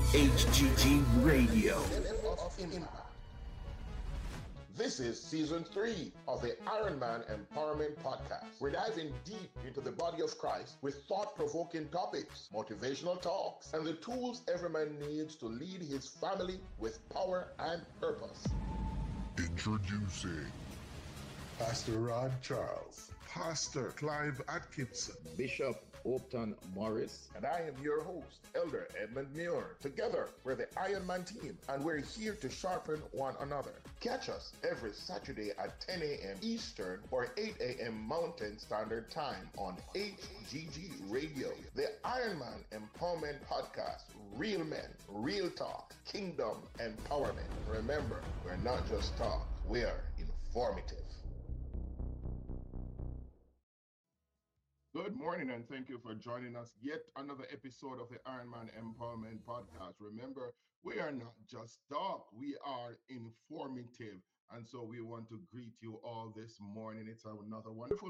HGG Radio. Of impact. This is season 3 of the Ironman Empowerment Podcast. We're diving deep into the body of Christ with thought provoking topics, motivational talks, and the tools every man needs to lead his family with power and purpose. Introducing Pastor Rod Charles, Pastor Clive Atkinson, Bishop Opton Morris, and I am your host, Elder Edmund Muir. Together, we're the Ironman team, and we're here to sharpen one another. Catch us every Saturday at 10 a.m. Eastern or 8 a.m. Mountain Standard Time on HGG Radio, the Ironman Empowerment Podcast. Real men, real talk, kingdom empowerment. Remember, we're not just talk, we are informative. Good morning, and thank you for joining us. Yet another episode of the Ironman Empowerment Podcast. Remember, we are not just talk, we are informative. And so we want to greet you all this morning. It's another wonderful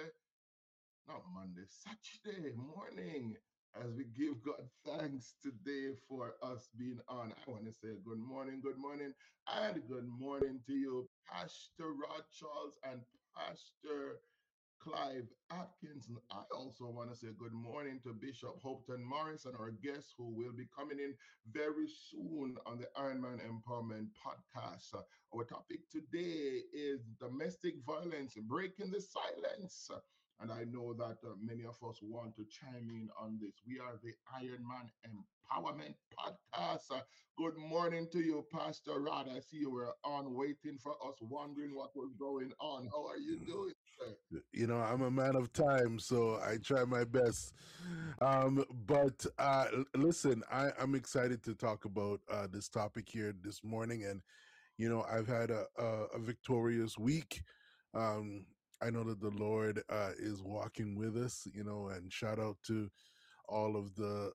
Saturday morning, as we give God thanks today for us being on. I want to say good morning, and good morning to you, Pastor Rod Charles and Pastor Clive Atkinson. I also want to say good morning to Bishop Hopton Morris and our guests who will be coming in very soon on the Ironman Empowerment Podcast. Our topic today is domestic violence, breaking the silence. And I know that many of us want to chime in on this. We are the Ironman Empowerment Podcast. Good morning to you, Pastor Rod. I see you were on waiting for us, wondering what was going on. How are you doing, sir? You know, I'm a man of time, so I try my best. But listen, I'm excited to talk about this topic here this morning. And, you know, I've had a victorious week. Um, I know that the Lord is walking with us, you know, and shout out to all of the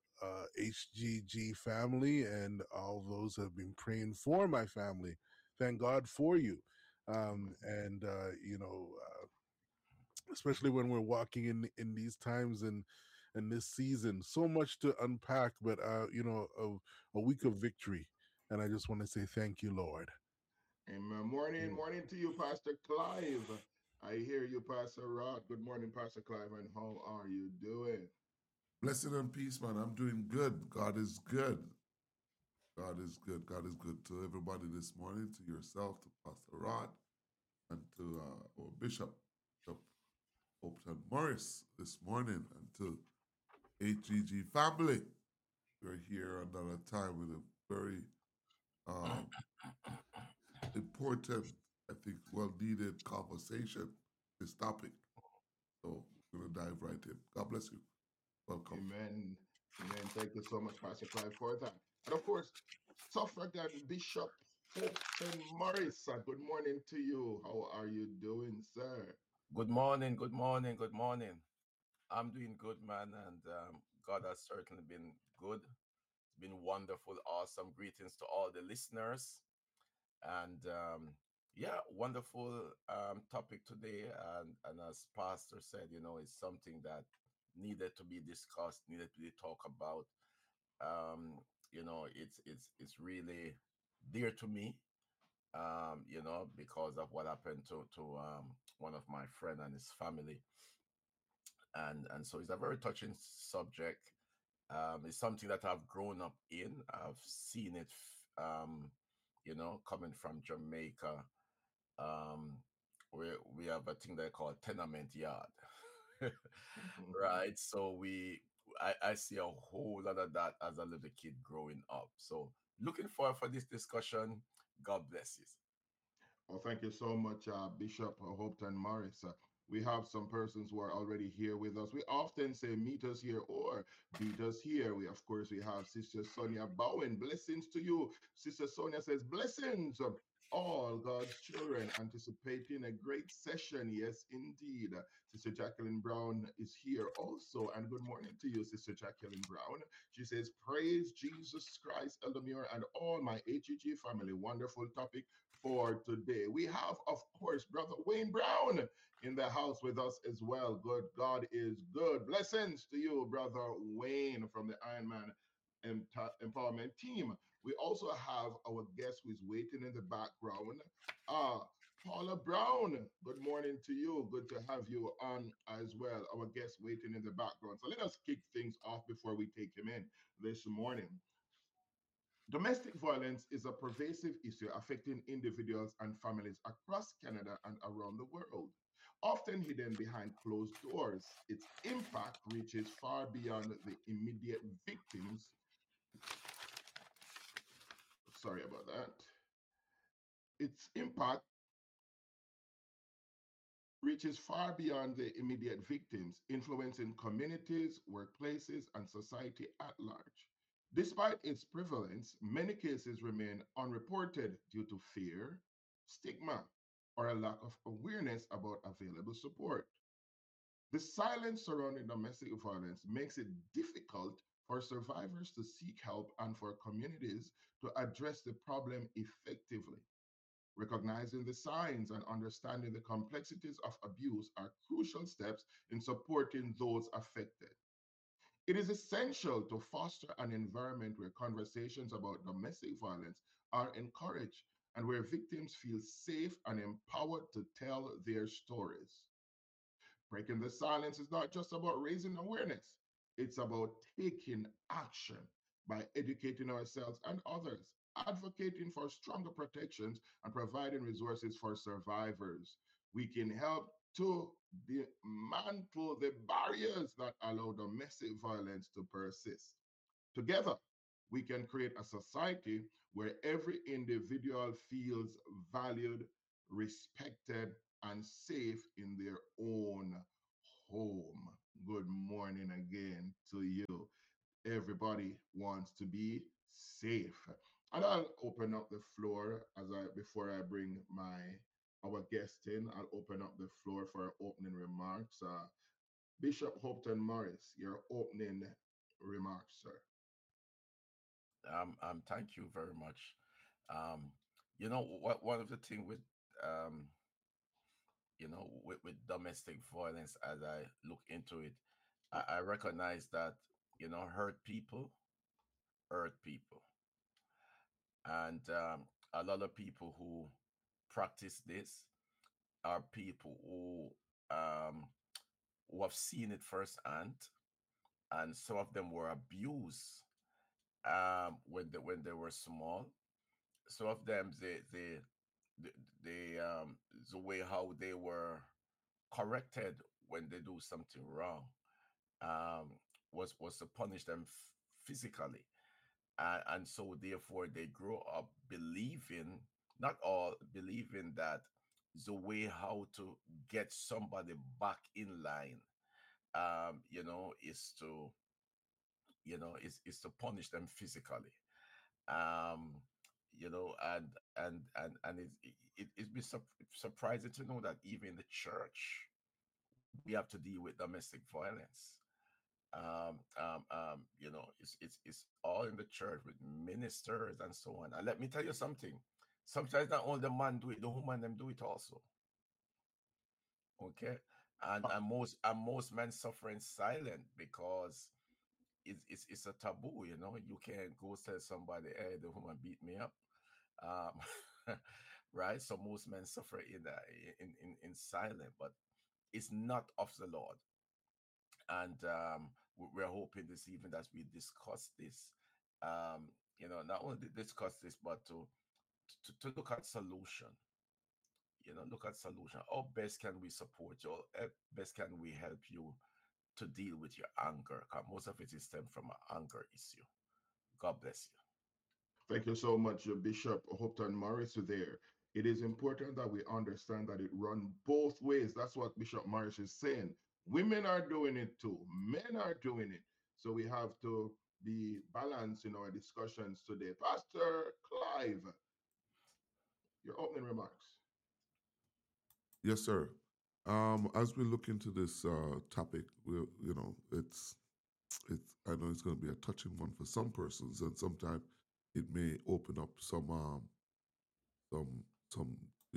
HGG family and all those who have been praying for my family. Thank God for you. And you know, especially when we're walking in these times and this season, so much to unpack, but you know, a week of victory. And I just want to say thank you, Lord. Amen. Morning to you, Pastor Clive. I hear you, Pastor Rod. Good morning, Pastor Clive, and how are you doing? Blessing and peace, man. I'm doing good. God is good. God is good. God is good to everybody this morning, to yourself, to Pastor Rod, and to our Bishop Upton Morris this morning, and to HGG family. We're here another time with a very um, important, I think, well-needed conversation, this topic. So we're going to dive right in. God bless you. Welcome. Amen. Amen. Thank you so much, Pastor Clive, for that. And of course, Suffragan Bishop Fulton Morris. Good morning to you. How are you doing, sir? Good morning, good morning, good morning. I'm doing good, man, and God has certainly been good. It's been wonderful, awesome. Greetings to all the listeners, and yeah, wonderful topic today. And as Pastor said, you know, it's something that needed to be discussed, needed to be talked about. You know, it's really dear to me, you know, because of what happened to one of my friend and his family, and so it's a very touching subject. It's something that I've grown up in. I've seen it, you know, coming from Jamaica. Um, we have a thing they call tenement yard, right? So I see a whole lot of that as a little kid growing up. So looking forward for this discussion. God bless you. Well, thank you so much, Bishop Hopton Morris. We have some persons who are already here with us. We often say meet us here or beat us here. Of course, we have Sister Sonia Bowen. Blessings to you. Sister Sonia says, blessings, all God's children, anticipating a great session. Yes, indeed. Sister Jacqueline Brown is here also. And good morning to you, Sister Jacqueline Brown. She says, praise Jesus Christ, Elder Muir, and all my HEG family. Wonderful topic for today. We have, of course, Brother Wayne Brown in the house with us as well. Good. God is good. Blessings to you, Brother Wayne from the Ironman Empowerment Team. We also have our guest who is waiting in the background, uh, Paula Brown. Good morning to you. Good to have you on as well. Our guest waiting in the background. So let us kick things off before we take him in this morning. Domestic violence is a pervasive issue affecting individuals and families across Canada and around the world. Often hidden behind closed doors, its impact reaches far beyond the immediate victims. Sorry about that. Its impact reaches far beyond the immediate victims, influencing communities, workplaces, and society at large. Despite its prevalence, many cases remain unreported due to fear, stigma, or a lack of awareness about available support. The silence surrounding domestic violence makes it difficult for survivors to seek help and for communities to address the problem effectively. Recognizing the signs and understanding the complexities of abuse are crucial steps in supporting those affected. It is essential to foster an environment where conversations about domestic violence are encouraged and where victims feel safe and empowered to tell their stories. Breaking the silence is not just about raising awareness, it's about taking action by educating ourselves and others, advocating for stronger protections, and providing resources for survivors. We can help to dismantle the barriers that allow domestic violence to persist. Together, we can create a society where every individual feels valued, respected, and safe in their own home. Good morning again to you. Everybody wants to be safe. And I'll open up the floor before I bring our guest in. I'll open up the floor for opening remarks. Bishop Hopton Morris, your opening remarks, sir. Thank you very much. Um, what one of the thing with um, with domestic violence, as I look into it, I recognize that hurt people, and a lot of people who practice this are people um, who have seen it firsthand, and some of them were abused when they were small. Some of them they, the way how they were corrected when they do something wrong um, was to punish them physically, and so therefore they grow up believing, not all believing, that the way how to get somebody back in line, is to is to punish them physically. um and it'd be surprising to know that even in the church we have to deal with domestic violence. It's all in the church with ministers and so on. And let me tell you something. Sometimes not only the man do it, the woman them do it also. Okay, and most men suffer in silent because it's a taboo. You can't go tell somebody, "Hey, the woman beat me up." Right? So most men suffer in silent, but it's not of the Lord. And we're hoping this evening that we discuss this. Not only discuss this, but to look at solution. Look at solution. How best can we support you? How best can we help you to deal with your anger? Because most of it is stemmed from an anger issue. God bless you. Thank you so much, Bishop Hopton Morris there. It is important that we understand that it runs both ways. That's what Bishop Morris is saying. Women are doing it too. Men are doing it. So we have to be balanced in our discussions today. Pastor Clive, your opening remarks. Yes, sir. As we look into this topic, it's I know it's going to be a touching one for some persons, and sometimes it may open up some some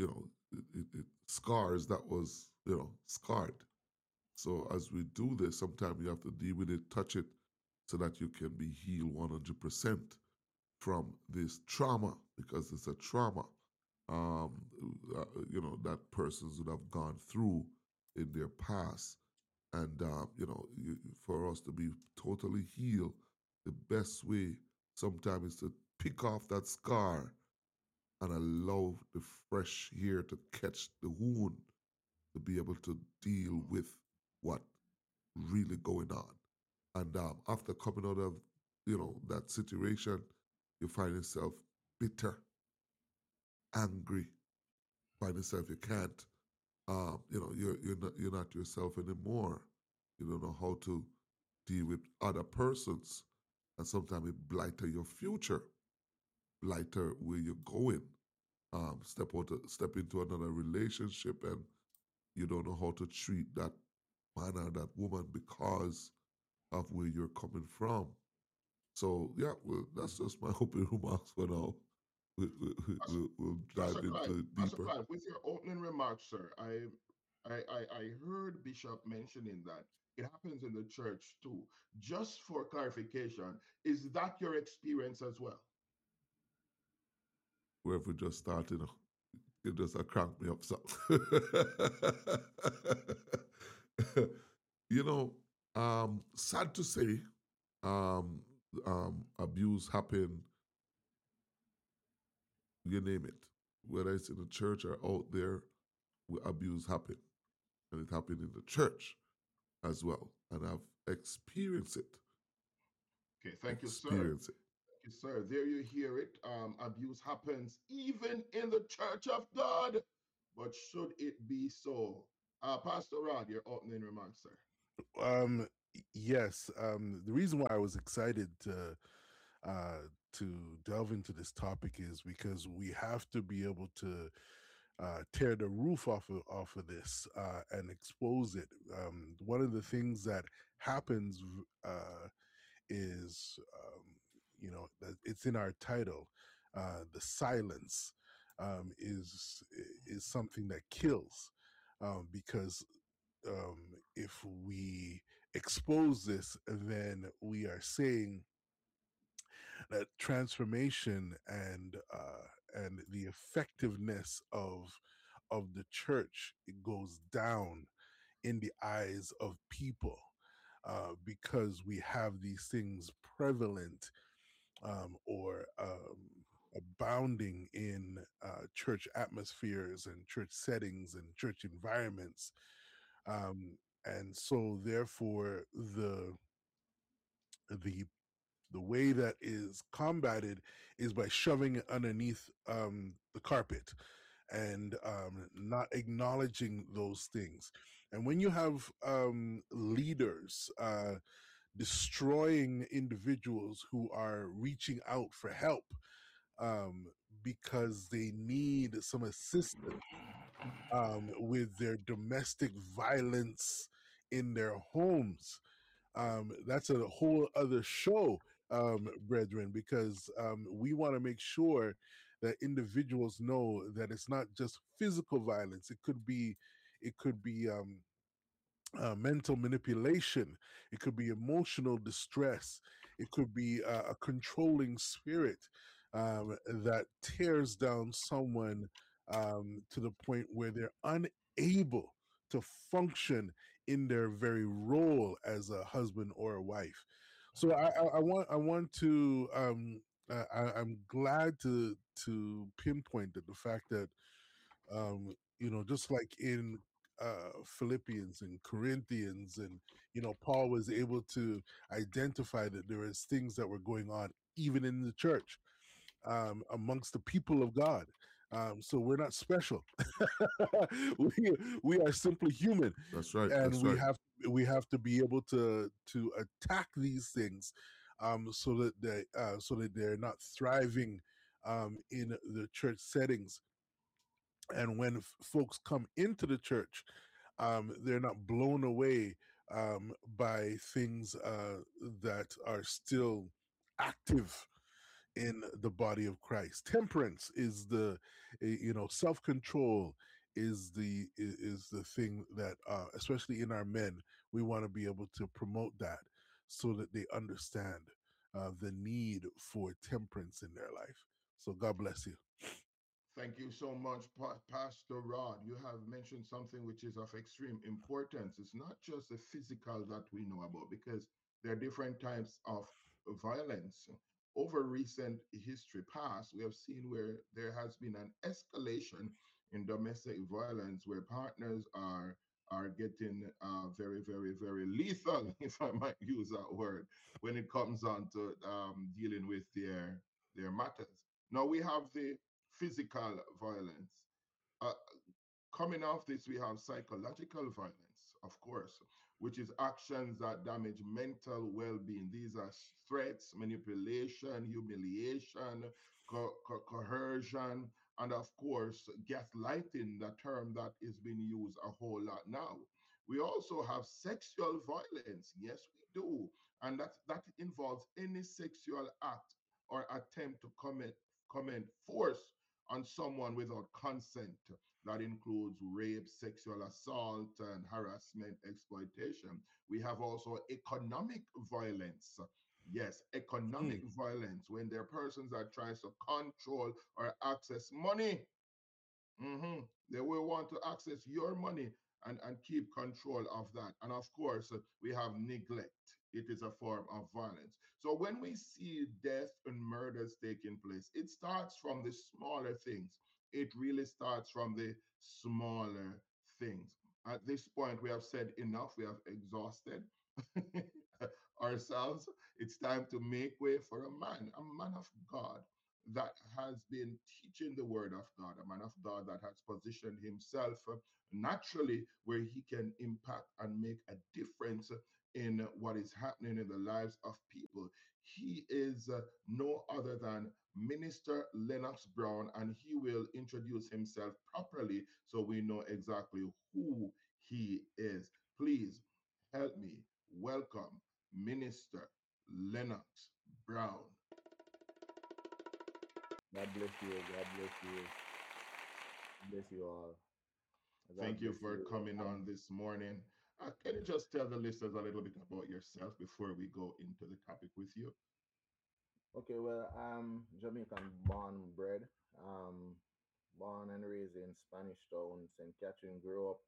scars that was scarred. So as we do this, sometimes you have to deal with it, touch it, so that you can be healed 100% from this trauma, because it's a trauma, um, that persons would have gone through in their past. And, for us to be totally healed, the best way sometimes is to pick off that scar and allow the fresh air to catch the wound, to be able to deal with what really going on. And after coming out of, that situation, you find yourself bitter, angry, find yourself you can't, you're not yourself anymore. You don't know how to deal with other persons, and sometimes it blighter your future, blighter where you're going. Step into another relationship, and you don't know how to treat that man or that woman because of where you're coming from. So yeah, well, that's just my opening remarks for now. We'll dive Pastor Clyde, into it Pastor deeper. Clyde, with your opening remarks, sir, I heard Bishop mentioning that it happens in the church too. Just for clarification, is that your experience as well? Where we just started, it just crank me up. So, you know, sad to say, um, abuse happen. You name it, whether it's in the church or out there, abuse happen, and it happened in the church as well. And I've experienced it. Okay, thank you, sir. Experience it. Thank you, sir. There you hear it. Abuse happens even in the church of God. But should it be so? Pastor Rod, your opening remarks, sir. Yes. The reason why I was excited to delve into this topic is because we have to be able to tear the roof off of this and expose it. One of the things that happens is, that it's in our title. The silence is something that kills, because if we expose this, then we are saying that transformation and the effectiveness of the church, it goes down in the eyes of people, because we have these things prevalent, or abounding in church atmospheres and church settings and church environments. And so therefore the the way that is combated is by shoving it underneath the carpet, and not acknowledging those things. And when you have leaders destroying individuals who are reaching out for help, um, because they need some assistance with their domestic violence in their homes, that's a whole other show, brethren, because we want to make sure that individuals know that it's not just physical violence. It could be mental manipulation. It could be emotional distress. It could be a controlling spirit that tears down someone to the point where they're unable to function in their very role as a husband or a wife. So I want to I'm glad to pinpoint that the fact that, just like in Philippians and Corinthians, and Paul was able to identify that there is things that were going on even in the church, amongst the people of God. So we're not special. we we are simply human, That's right. and That's right. we have to be able to attack these things, so that they're not thriving in the church settings. And when folks come into the church, they're not blown away by things that are still active in the body of Christ. Temperance is self control is the thing that, especially in our men, we want to be able to promote that. so that they understand the need for temperance in their life. So God bless you. Thank you so much, Pastor Rod. You have mentioned something which is of extreme importance. It's not just the physical that we know about, because there are different types of violence. Over recent history past, we have seen where there has been an escalation in domestic violence, where partners are getting very, very, very lethal, if I might use that word, when it comes on to dealing with their matters. Now we have the physical violence. Uh, Coming off this, we have psychological violence, of course, which is actions that damage mental well being. These are threats, manipulation, humiliation, coercion, and of course, gaslighting, the term that is being used a whole lot now. We also have sexual violence. Yes, we do. And that involves any sexual act or attempt to commit force on someone without consent. That includes rape, sexual assault, and harassment, exploitation. We have also economic violence. Yes, economic Mm, violence, when there are persons that tries to control or access money. They will want to access your money and keep control of that. And of course, we have neglect. It is a form of violence. So when we see death and murders taking place, it starts from the smaller things. It really starts from the smaller things. At this point, we have said enough. We have exhausted ourselves. It's time to make way for a man of God that has been teaching the word of God, a man of God that has positioned himself naturally where he can impact and make a difference in what is happening in the lives of people. He is no other than Minister Lennox Brown, and he will introduce himself properly so we know exactly who he is. Please help me welcome Minister Lennox Brown. God bless you. God bless you. Bless you all. God Thank you bless for you. coming on this morning. Can you just tell the listeners a little bit about yourself before we go into the topic with you? Okay, well, I'm Jamaican born and bred. Um, Born and raised in Spanish Town, St. Catherine. Grew up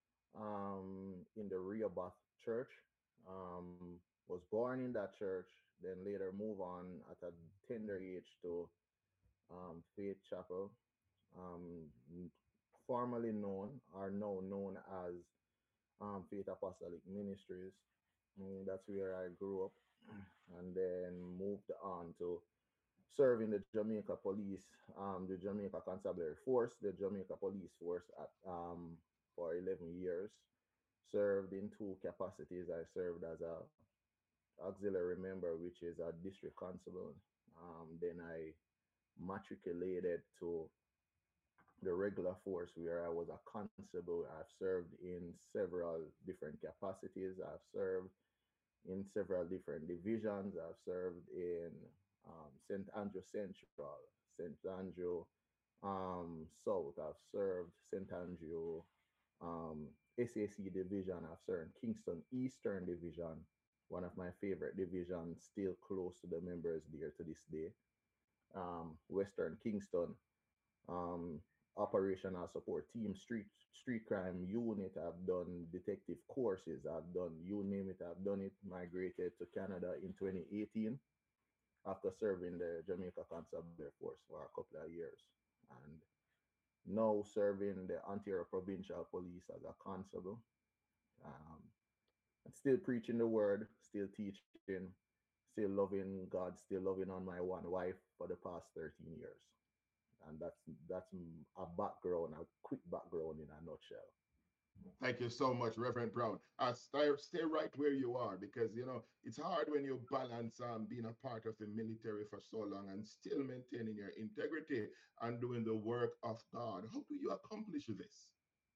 in the Rehoboth Church. Was born in that church, then later move on at a tender age to Faith Chapel, um, formerly known or now known as Faith Apostolic Ministries. That's where I grew up, and then moved on to serve in the Jamaica Police, the Jamaica Constabulary Force, the Jamaica Police Force for 11 years. Served in two capacities. I served as a auxiliary member, which is a district constable. Then I matriculated to the regular force where I was a constable. I've served in several different capacities. I've served in several different divisions. I've served in St. Andrew Central, St. Andrew South. I've served St. Andrew SAC Division. I've served Kingston Eastern Division, one of my favorite divisions, still close to the members there to this day. Western Kingston, um, operational support team, street crime unit. I've done detective courses. I've done, you name it, I've done it. Migrated to Canada in 2018 after serving the Jamaica Constabulary Force for a couple of years, and now serving the Ontario Provincial Police as a constable. Um, and still preaching the word, still teaching, still loving God, still loving on my one wife for the past 13 years. And that's a background, a quick background in a nutshell. Thank you so much, Reverend Brown. Stay right where you are, because it's hard when you balance being a part of the military for so long and still maintaining your integrity and doing the work of God. How do you accomplish this?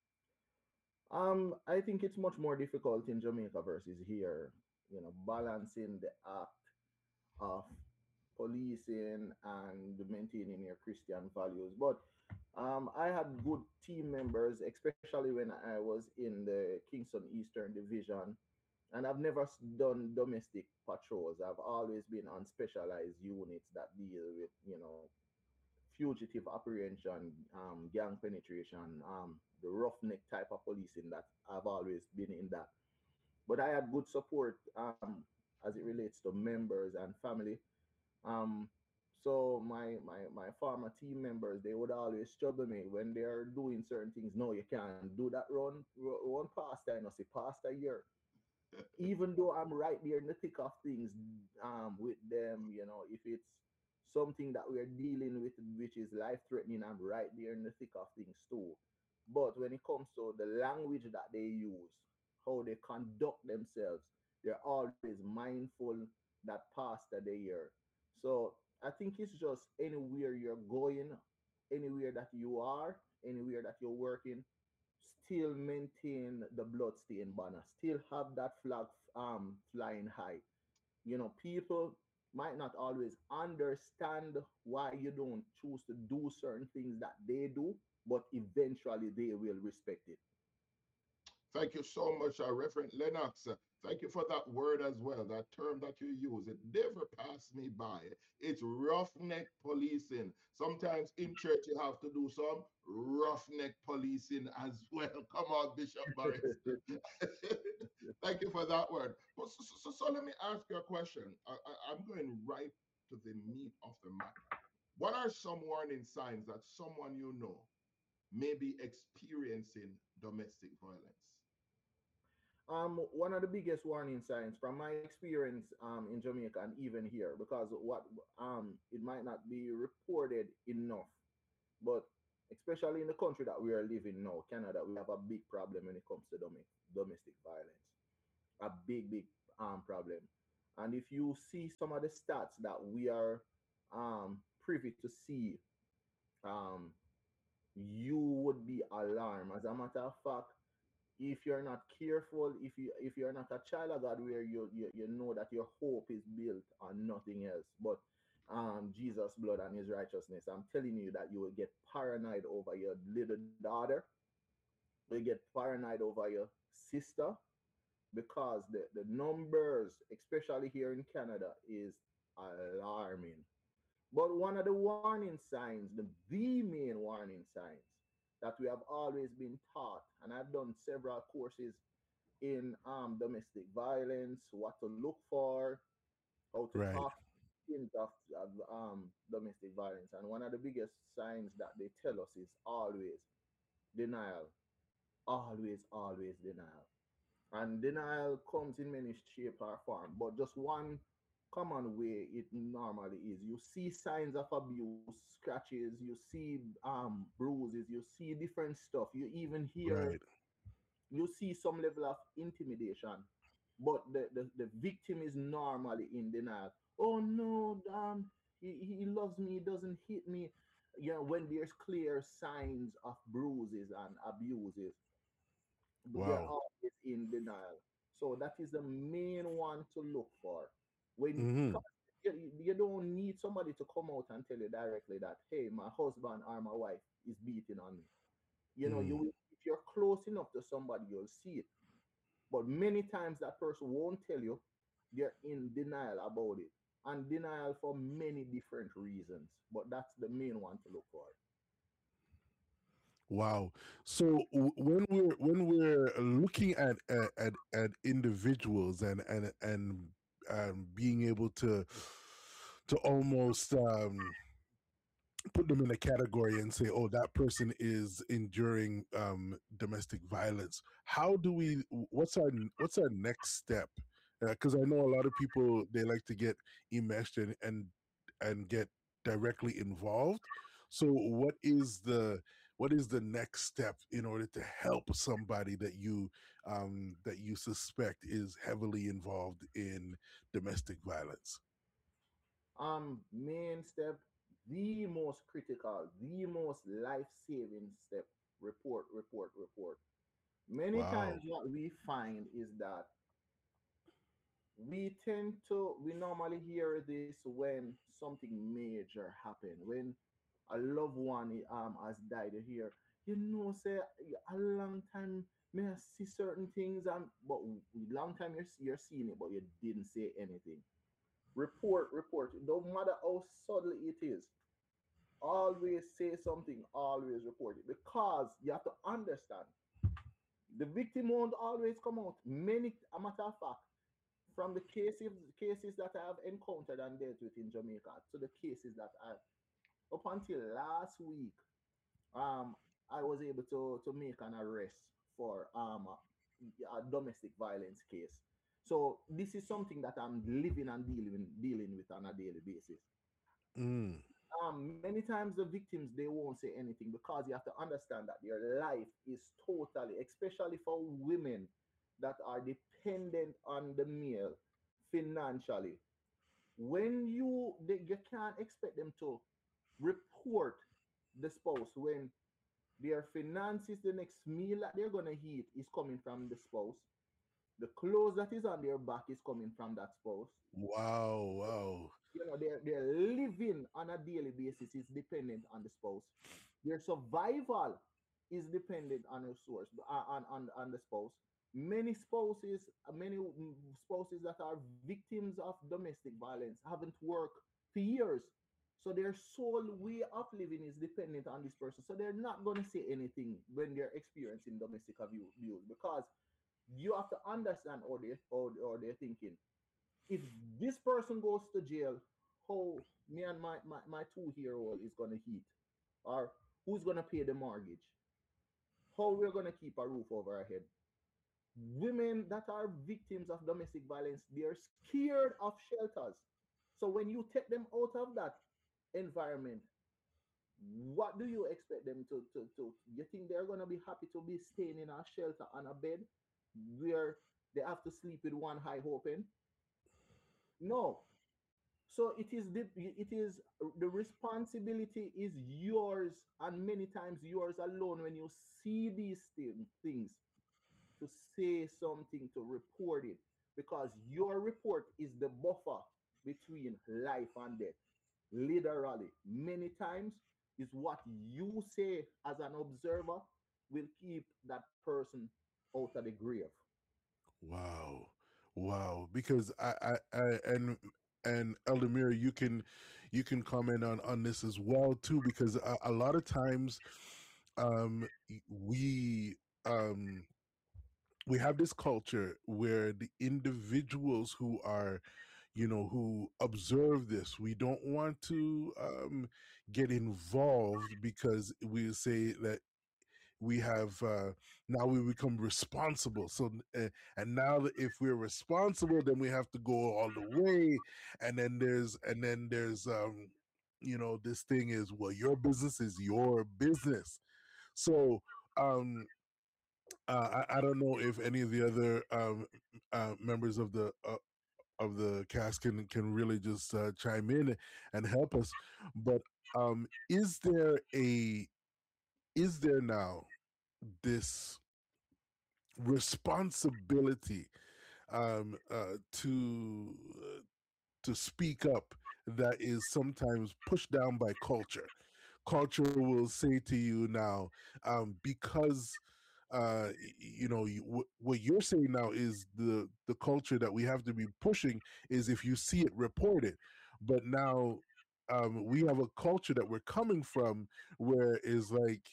I think it's much more difficult in Jamaica versus here. Balancing the act of policing and maintaining your Christian values. But I had good team members, especially when I was in the Kingston Eastern Division. And I've never done domestic patrols. I've always been on specialized units that deal with, fugitive apprehension, gang penetration, the roughneck type of policing. That I've always been in that. But I had good support as it relates to members and family. Um, so my former team members, they would always trouble me when they are doing certain things. No, you can't do that run past. I know, say past a year, even though I'm right there in the thick of things with them, if it's something that we're dealing with which is life threatening, I'm right there in the thick of things too. But when it comes to the language that they use, how they conduct themselves, they're always mindful that pastor they hear. So I think it's just anywhere you're going, anywhere that you are, anywhere that you're working, still maintain the bloodstained banner, still have that flag flying high. People might not always understand why you don't choose to do certain things that they do, but eventually they will respect it. Thank you so much, Reverend Lennox. Thank you for that word as well, that term that you use. It never passed me by. It's roughneck policing. Sometimes in church you have to do some roughneck policing as well. Come on, Bishop Morris. Thank you for that word. But so let me ask you a question. I'm going right to the meat of the matter. What are some warning signs that someone you know may be experiencing domestic violence? One of the biggest warning signs from my experience in Jamaica and even here, because what it might not be reported enough, but especially in the country that we are living now, Canada, we have a big problem when it comes to domestic violence. A big problem. And if you see some of the stats that we are privy to see, um, you would be alarmed. As a matter of fact, if you're not careful, if you're not a child of God, where you know that your hope is built on nothing else but Jesus' blood and His righteousness, I'm telling you that you will get paranoid over your little daughter, you get paranoid over your sister, because the numbers, especially here in Canada, is alarming. But one of the warning signs, the main warning signs that we have always been taught, and I've done several courses in domestic violence, what to look for, how to Right. talk things of domestic violence. And one of the biggest signs that they tell us is always denial. Always denial. And denial comes in many shape or form, but just one common way it normally is, you see signs of abuse, scratches, you see bruises, you see different stuff, you even hear, Right. you see some level of intimidation, but the victim is normally in denial. Oh no, he loves me, he doesn't hit me. When there's clear signs of bruises and abuses, they're Wow. always in denial. So that is the main one to look for. When Hmm. you don't need somebody to come out and tell you directly that, hey, my husband or my wife is beating on me. If you're close enough to somebody, you'll see it. But many times that person won't tell you. They're in denial about it, and denial for many different reasons. But that's the main one to look for. Wow. So when we're looking at individuals and being able to almost put them in a category and say, oh, that person is enduring domestic violence. How do we? What's our next step? Because I know a lot of people, they like to get enmeshed and get directly involved. So what is the next step in order to help somebody that you suspect is heavily involved in domestic violence? Main step, the most critical, the most life-saving step, report. Many times Wow. what we find is that we normally hear this when something major happened, when a loved one has died. You hear, say a long time may I see certain things, and but long time you're seeing it, but you didn't say anything. Report. It don't matter how subtle it is. Always say something. Always report it, because you have to understand the victim won't always come out. Many, a matter of fact, from the cases that I have encountered and dealt with in Jamaica to the cases that I up until last week, um, I was able to make an arrest for a domestic violence case. So this is something that I'm living and dealing with on a daily basis. Mm. Many times the victims they won't say anything because you have to understand that their life is totally, especially for women that are dependent on the male financially. When you can't expect them to report the spouse when their finances, the next meal that they're gonna eat is coming from the spouse. The clothes that is on their back is coming from that spouse. Wow, wow. Their living on a daily basis is dependent on the spouse. Their survival is dependent on the source, on the spouse. Many spouses that are victims of domestic violence haven't worked for years, so their sole way of living is dependent on this person, so they're not going to say anything when they're experiencing domestic abuse, because you have to understand or they're thinking. If this person goes to jail, how me and my 2 year old is gonna eat? Or who's gonna pay the mortgage? How we're gonna keep a roof over our head? Women that are victims of domestic violence, they're scared of shelters. So when you take them out of that environment, what do you expect them to you think they're gonna be happy to be staying in a shelter on a bed where they have to sleep with one eye open? No. So it is the responsibility is yours, and many times yours alone when you see these things, to say something, to report it, because your report is the buffer between life and death. Literally, many times is what you say as an observer will keep that person out of the grave. Wow, wow. Because and Eldemir, you can comment on this as well too, because a lot of times, we um we have this culture where the individuals who are, who observe this, we don't want to get involved because we say that we have, now we become responsible. So and now that if we're responsible, then we have to go all the way. And then there's this thing is, well, your business is your business. So um I don't know if any of the other members of the cast can really just chime in and help us. But is there now this responsibility to speak up that is sometimes pushed down by culture? Culture will say to you now, because what you're saying now is the culture that we have to be pushing is, if you see it, report it. But now we have a culture that we're coming from where is like,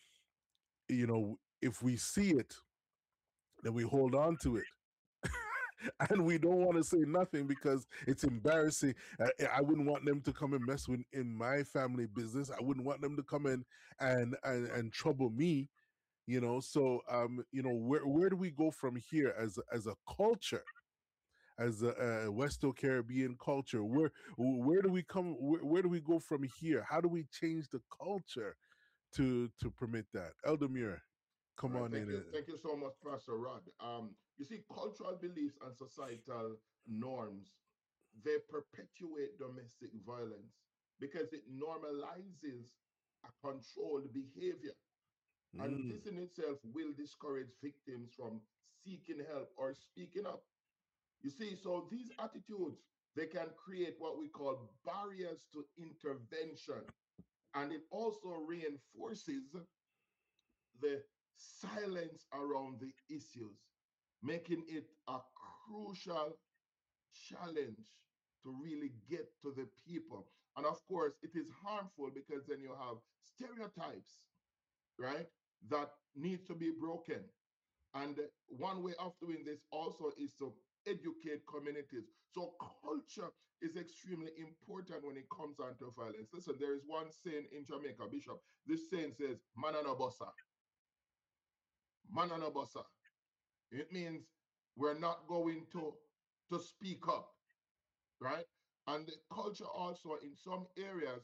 if we see it, then we hold on to it. And we don't want to say nothing because it's embarrassing. I wouldn't want them to come and mess with in my family business. I wouldn't want them to come in and trouble me. So where do we go from here as a culture, as a Westo Caribbean culture? Where do we come? Where do we go from here? How do we change the culture to permit that? Eldemir, All come right, on in. thank you so much, Pastor Rod. You see, cultural beliefs and societal norms, they perpetuate domestic violence because it normalizes a controlled behavior. And Mm, this in itself will discourage victims from seeking help or speaking up. You see, so these attitudes, they can create what we call barriers to intervention. And it also reinforces the silence around the issues, making it a crucial challenge to really get to the people. And of course, it is harmful because then you have stereotypes, right, that need to be broken. And one way of doing this also is to educate communities. So culture is extremely important when it comes on to violence. Listen, there is one saying in Jamaica, Bishop. This saying says, "Man and a bossa, man and a bossa." It means we're not going to speak up, right? And the culture also in some areas,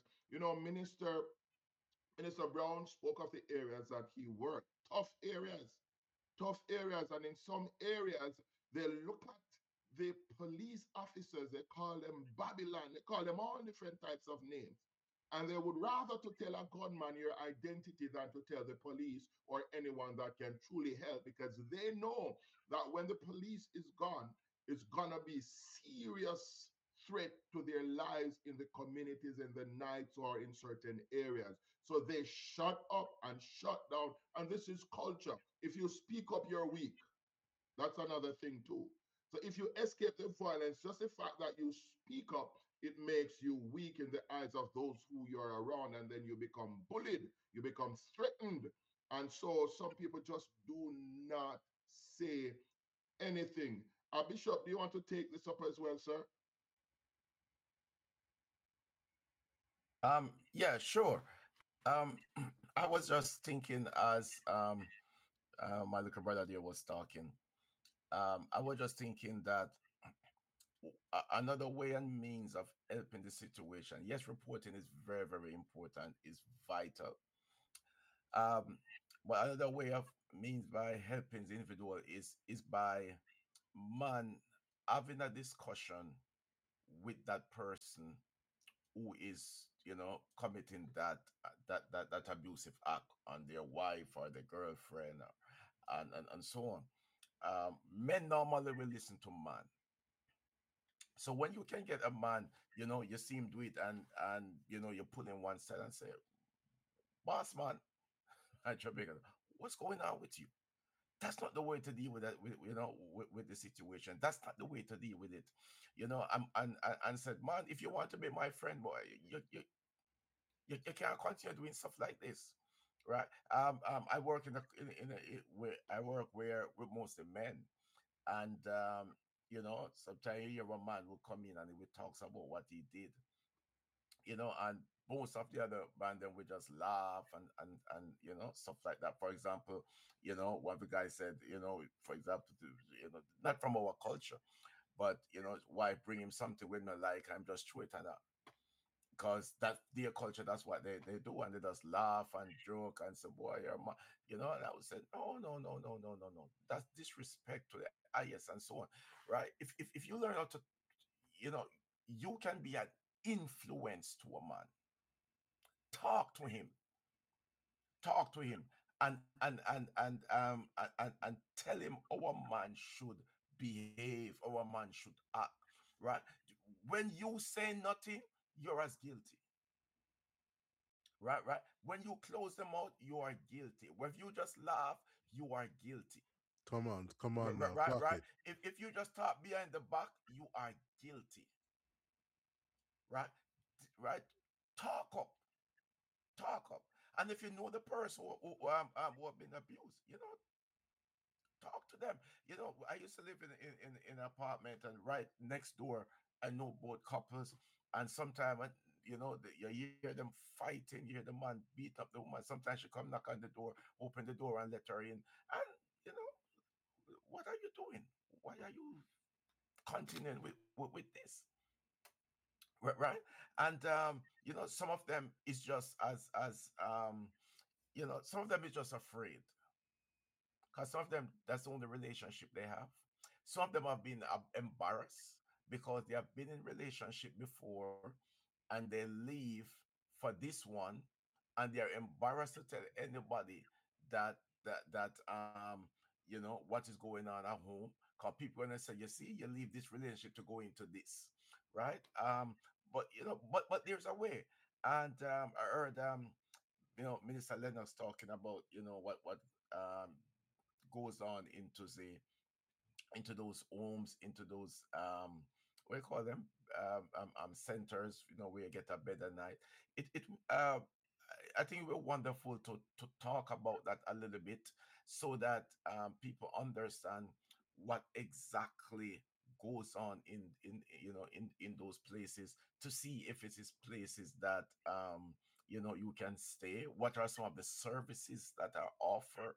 Minister Brown spoke of the areas that he worked, tough areas. And in some areas, they look at the police officers, they call them Babylon, they call them all different types of names. And they would rather to tell a gunman your identity than to tell the police or anyone that can truly help, because they know that when the police is gone, it's gonna be serious threat to their lives in the communities in the nights or in certain areas. So they shut up and shut down. And this is culture. If you speak up, you're weak. That's another thing too. So if you escape the violence, just the fact that you speak up, it makes you weak in the eyes of those who you're around, and then you become bullied, you become threatened. And so some people just do not say anything. Bishop, do you want to take this up as well, sir? Yeah, sure. Um, I was just thinking as my little brother there was talking. I was just thinking that another way and means of helping the situation. Yes, reporting is very, very important, is vital. Um, but another way of means by helping the individual is by man having a discussion with that person who is, committing that abusive act on their wife or their girlfriend, and so on. Men normally will listen to man. So when you can get a man, you see him do it, and you put in one side and say, "Boss man," at Jamaica, "what's going on with you?" That's not the way to deal with that. With the situation. That's not the way to deal with it. And said, "Man, if you want to be my friend, boy, you can't continue doing stuff like this." Right. I work where I work where with mostly men, and sometimes you hear a man will come in and he will talks about what he did, and most of the other band then we just laugh and stuff like that. For example, what the guy said, for example, not from our culture, but why bring him something when I like, I'm just throw it and that, because that's their culture. That's what they do, and they just laugh and joke and say, "Boy, you're And I would say, "No, no, no, no, no, no, no. That's disrespect to the highest and so on, right? If you learn how to, you know, you can be an influence to a man. Talk to him, talk to him, and tell him our man should behave, our man should act, right? When you say nothing, you're as guilty." Right, right. When you close them out, you are guilty. When you just laugh, you are guilty. Come on Right, now, right, clock right. it. If you just talk behind the back, you are guilty. Right, right. Talk up, talk up. And if you know the person who have been abused, talk to them. I used to live in an apartment, and right next door, I know both couples, and sometimes you hear them fighting, you hear the man beat up the woman. Sometimes she come knock on the door, open the door, and let her in. And you know, what are you doing? Why are you continuing with this? Right? And some of them is just as some of them is just afraid, because some of them, that's the only relationship they have. Some of them have been embarrassed because they have been in relationship before, and they leave for this one, and they're embarrassed to tell anybody that what is going on at home, because people gonna say, "You see, you leave this relationship to go into this," right? But there's a way. And I heard Minister Lennox talking about, what um, goes on into those homes, into those what do you call them, centers, where you get a bed at night. It I think it will be wonderful to talk about that a little bit, so that people understand what exactly goes on in those places, to see if it is places that you can stay. What are some of the services that are offered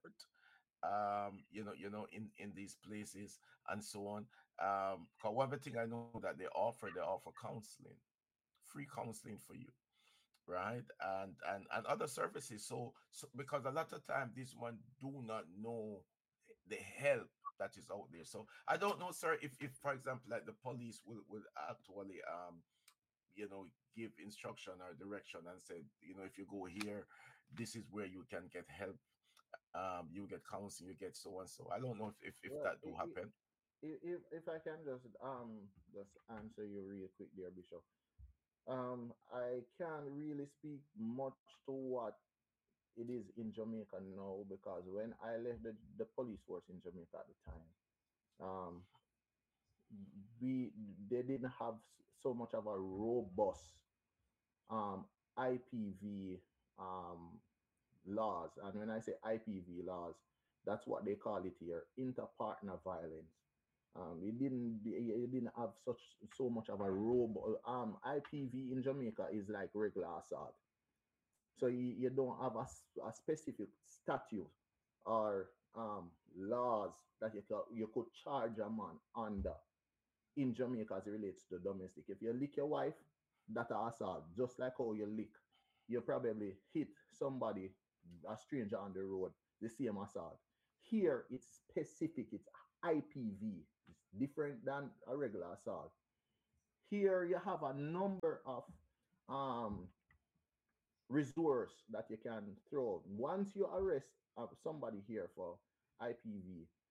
in these places, and so on. 'Cause one of the thing I know that they offer counseling, free counseling for you, right? And other services. So because a lot of time these one do not know the help that is out there. So I don't know, sir, if for example, like the police will actually you know give instruction or direction and say, if you go here, this is where you can get help, you get counseling, you get so and so. I don't know if that Well, do happen. if I can just answer you real quick there, Bishop. I can't really speak much to what it is in Jamaica now, because when I left the police force in Jamaica at the time, um, we they didn't have so much of a robust IPV um, laws. And when I say IPV laws, that's what they call it here, interpartner violence. It didn't have so much of a robust IPV in Jamaica is like regular assault. So you don't have a specific statute or laws that you could charge a man under in Jamaica as it relates to domestic. If you lick your wife, that a assault. Just like how you lick, you probably hit somebody, a stranger on the road, the same assault. Here it's specific, it's IPV. It's different than a regular assault. Here you have a number of um resource that you can throw. Once you arrest somebody here for IPV,